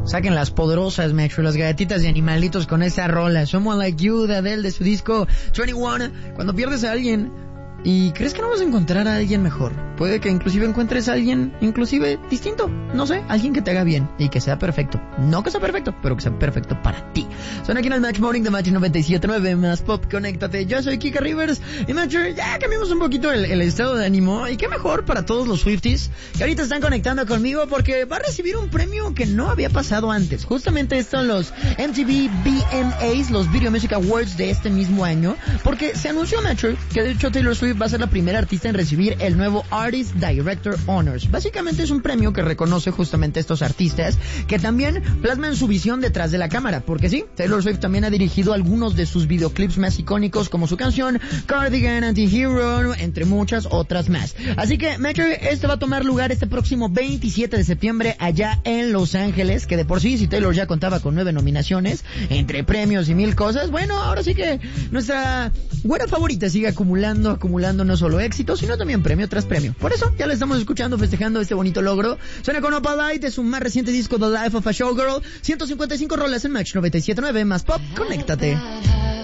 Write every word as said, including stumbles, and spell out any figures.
Saquen las poderosas, Metro, las galletitas de animalitos con esa rola. Someone Like You de Adele de su disco veintiuno. Cuando pierdes a alguien y crees que no vas a encontrar a alguien mejor, puede que inclusive encuentres a alguien inclusive distinto, no sé, alguien que te haga bien y que sea perfecto. No que sea perfecto, pero que sea perfecto para ti. Son aquí en el Match Morning de Match noventa y siete punto nueve más Pop, conéctate. Yo soy Kika Rivers y Match, ya cambiamos un poquito el, el estado de ánimo, y qué mejor para todos los Swifties que ahorita están conectando conmigo, porque va a recibir un premio que no había pasado antes. Justamente estos son los M T V V M As, los Video Music Awards de este mismo año, porque se anunció, Match, que de hecho Taylor Swift va a ser la primera artista en recibir el nuevo Artist Director Honors. Básicamente es un premio que reconoce justamente a estos artistas que también plasman su visión detrás de la cámara, porque sí, Taylor Swift también ha dirigido algunos de sus videoclips más icónicos, como su canción Cardigan, Anti-Hero, entre muchas otras más. Así que, Metro, este va a tomar lugar este próximo veintisiete de septiembre allá en Los Ángeles, que de por sí, si Taylor ya contaba con nueve nominaciones, entre premios y mil cosas, bueno, ahora sí que nuestra güera favorita sigue acumulando, acumulando no solo éxito, sino también premio tras premio. Por eso ya la estamos escuchando, festejando este bonito logro. Suena con Opalite de su más reciente disco The Life of a Showgirl. ciento cincuenta y cinco rolas en Match noventa y siete punto nueve más Pop, conéctate.